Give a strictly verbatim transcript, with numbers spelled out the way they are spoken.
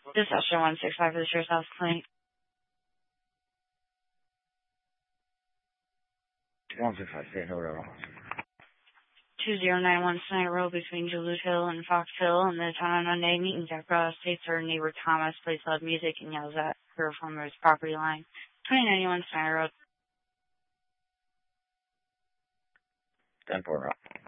This is Esther one six five for the Sheriff's House Clinic. one six five, say hello. two zero nine one Snider Road between Duluth Hill and Fox Hill. And the time on Monday meeting, Jack Ross states her neighbor Thomas plays loud music and yells at her from his property line. twenty ninety-one Snider Road. ten four.